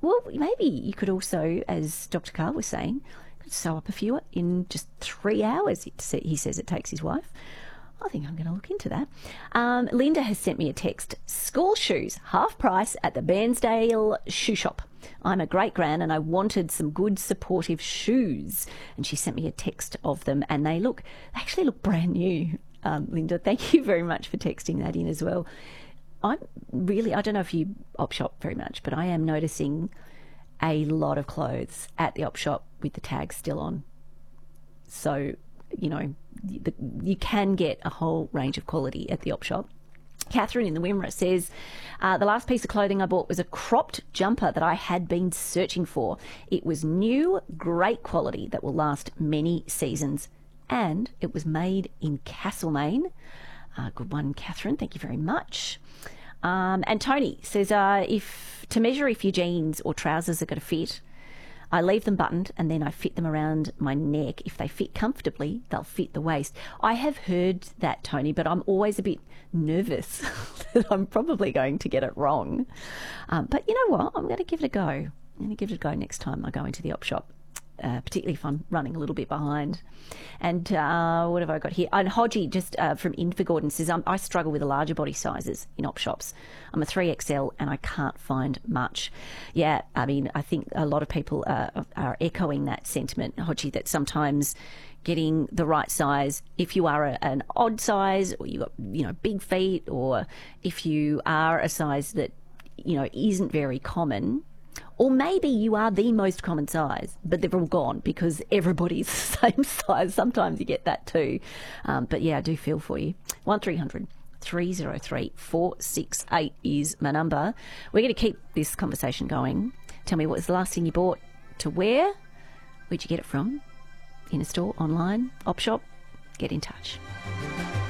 Well, maybe you could also, as Dr. Carr was saying, sew up a few in just 3 hours, he says it takes his wife. I think I'm going to look into that. Linda has sent me a text. School shoes, half price at the Bairnsdale shoe shop. I'm a great gran and I wanted some good supportive shoes. And she sent me a text of them and they actually look brand new. Linda, thank you very much for texting that in as well. I don't know if you op shop very much, but I am noticing a lot of clothes at the op shop with the tags still on. So, you can get a whole range of quality at the op shop. Catherine in the Wimmera says, the last piece of clothing I bought was a cropped jumper that I had been searching for. It was new, great quality that will last many seasons. And it was made in Castlemaine. Good one, Catherine. Thank you very much. And Tony says, if your jeans or trousers are going to fit, I leave them buttoned and then I fit them around my neck. If they fit comfortably, they'll fit the waist. I have heard that, Tony, but I'm always a bit nervous that I'm probably going to get it wrong. But you know what? I'm going to give it a go. I'm going to give it a go next time I go into the op shop. Particularly if I'm running a little bit behind. And what have I got here? And Hodgie, just from Infogordon, says, I struggle with the larger body sizes in op shops. I'm a 3XL and I can't find much. Yeah, I mean, I think a lot of people are echoing that sentiment, Hodgie, that sometimes getting the right size, if you are an odd size or you've got, big feet, or if you are a size that, isn't very common, or maybe you are the most common size, but they've all gone because everybody's the same size. Sometimes you get that too. But yeah, I do feel for you. 1300 303 468 is my number. We're going to keep this conversation going. Tell me, what was the last thing you bought to wear? Where'd you get it from? In a store, online, op shop? Get in touch.